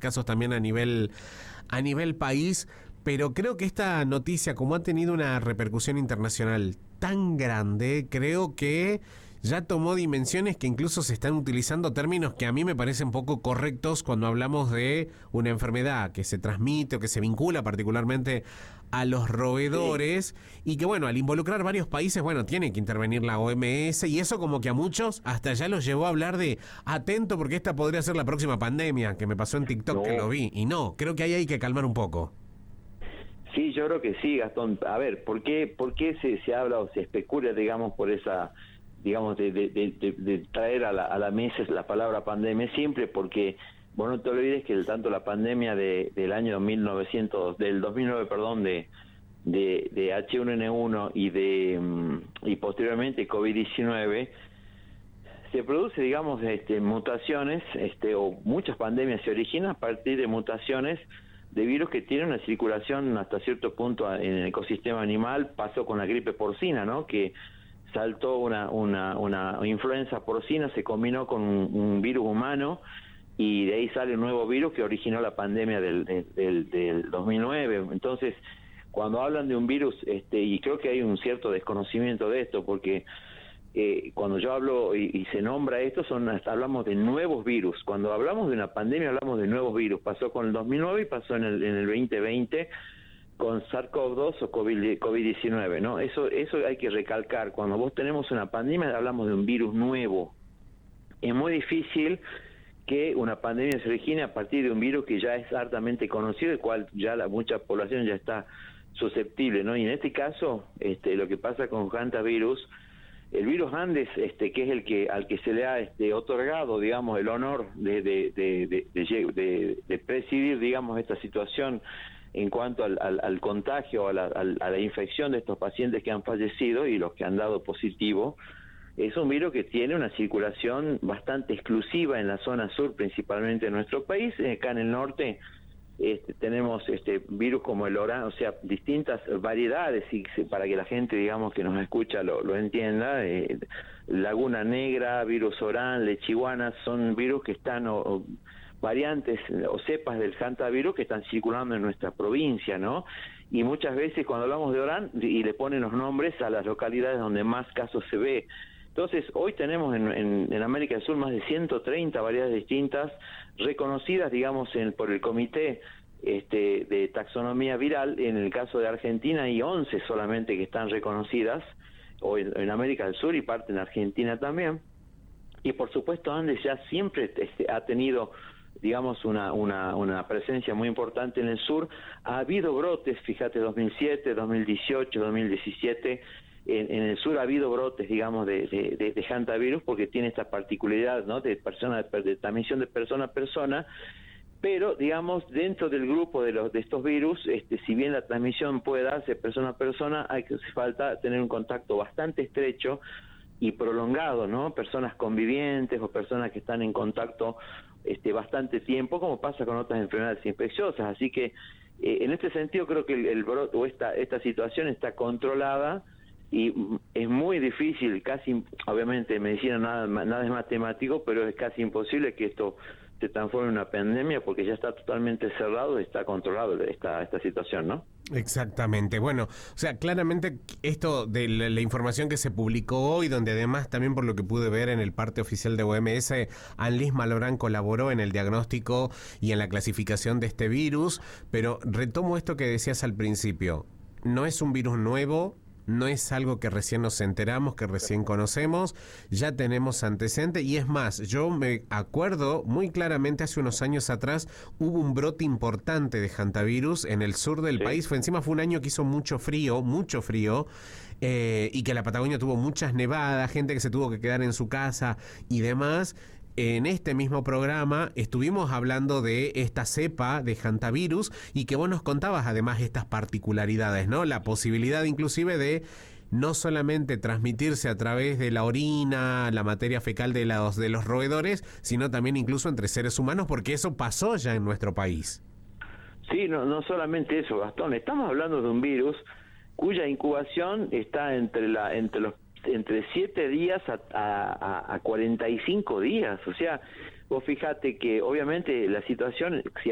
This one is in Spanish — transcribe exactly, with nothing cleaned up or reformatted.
casos también a nivel, a nivel país, pero creo que esta noticia, como ha tenido una repercusión internacional tan grande, creo que ya tomó dimensiones que incluso se están utilizando términos que a mí me parecen poco correctos cuando hablamos de una enfermedad que se transmite o que se vincula particularmente a los roedores, sí. Y que bueno, al involucrar varios países, bueno, tiene que intervenir la O M S y eso como que a muchos hasta ya los llevó a hablar de atento porque esta podría ser la próxima pandemia, que me pasó en TikTok no. que lo vi, y no, creo que ahí hay que calmar un poco. Sí, yo creo que sí, Gastón. A ver, ¿por qué, por qué se, se habla o se especula, digamos, por esa, digamos, de, de, de, de traer a la, a la mesa la palabra pandemia? Siempre porque, vos no te olvides que el, tanto la pandemia de, del año mil novecientos, del dos mil nueve, perdón, de, de, de H uno N uno y de y posteriormente COVID diecinueve, se produce, digamos, este, mutaciones, este, o muchas pandemias se originan a partir de mutaciones de virus que tienen una circulación hasta cierto punto en el ecosistema animal. Pasó con la gripe porcina, ¿no? Que saltó una, una, una influenza porcina, se combinó con un, un virus humano y de ahí sale un nuevo virus que originó la pandemia del, del, del dos mil nueve. Entonces, cuando hablan de un virus, este, y creo que hay un cierto desconocimiento de esto, porque Eh, cuando yo hablo y, y se nombra esto, son hasta hablamos de nuevos virus. Cuando hablamos de una pandemia hablamos de nuevos virus. Pasó con el dos mil nueve y pasó en el, en el veinte veinte con SARS-CoV dos o COVID diecinueve, ¿no? Eso, eso hay que recalcar. Cuando vos tenemos una pandemia hablamos de un virus nuevo. Es muy difícil que una pandemia se origine a partir de un virus que ya es hartamente conocido, el cual ya la mucha población ya está susceptible, ¿no? Y en este caso, este, lo que pasa con hantavirus, el virus Andes, este, que es el que al que se le ha este, otorgado, digamos, el honor de de, de, de, de, de, de presidir, digamos, esta situación en cuanto al, al, al contagio, a la, a la infección de estos pacientes que han fallecido y los que han dado positivo, es un virus que tiene una circulación bastante exclusiva en la zona sur, principalmente de nuestro país. Acá en el norte Este, tenemos este virus como el Orán, o sea, distintas variedades, y para que la gente, digamos, que nos escucha lo, lo entienda, eh, Laguna Negra, virus Orán, lechiguana, son virus que están, o, o variantes o cepas del hantavirus que están circulando en nuestra provincia, ¿no? Y muchas veces cuando hablamos de Orán, y le ponen los nombres a las localidades donde más casos se ve. Entonces, hoy tenemos en, en, en América del Sur más de ciento treinta variedades distintas, reconocidas, digamos, en, por el Comité este, de Taxonomía Viral. En el caso de Argentina hay once solamente que están reconocidas, o en, en América del Sur y parte en Argentina también. Y por supuesto Andes ya siempre este, ha tenido, digamos, una, una, una presencia muy importante en el sur. Ha habido brotes, fíjate, dos mil siete, dos mil dieciocho, dos mil diecisiete... En, en el sur ha habido brotes, digamos, de, de, de, de hantavirus, porque tiene esta particularidad, ¿no?, de persona, de transmisión de persona a persona, pero, digamos, dentro del grupo de los de estos virus, este, si bien la transmisión puede darse persona a persona, hay que hace falta tener un contacto bastante estrecho y prolongado, ¿no? Personas convivientes o personas que están en contacto este, bastante tiempo, como pasa con otras enfermedades infecciosas. Así que, eh, en este sentido, creo que el, el brote o esta esta situación está controlada. Y es muy difícil, casi, obviamente, medicina nada, nada es matemático, pero es casi imposible que esto se transforme en una pandemia porque ya está totalmente cerrado y está controlado esta, esta situación, ¿no? Exactamente. Bueno, o sea, claramente esto de la, la información que se publicó hoy, donde además también por lo que pude ver en el parte oficial de O M S, Annelise Malbrán colaboró en el diagnóstico y en la clasificación de este virus, pero retomo esto que decías al principio, no es un virus nuevo, no es algo que recién nos enteramos, que recién conocemos, ya tenemos antecedentes, y es más, yo me acuerdo muy claramente hace unos años atrás hubo un brote importante de hantavirus en el sur del sí. país, fue encima fue un año que hizo mucho frío, mucho frío, eh, y que la Patagonia tuvo muchas nevadas, gente que se tuvo que quedar en su casa y demás. En este mismo programa estuvimos hablando de esta cepa de hantavirus y que vos nos contabas además estas particularidades, ¿no? La posibilidad inclusive de no solamente transmitirse a través de la orina, la materia fecal de los, de los roedores, sino también incluso entre seres humanos, porque eso pasó ya en nuestro país. Sí, no, no solamente eso, Gastón, estamos hablando de un virus cuya incubación está entre la entre los entre siete días a, a, a cuarenta y cinco días, o sea, vos fíjate que obviamente la situación, si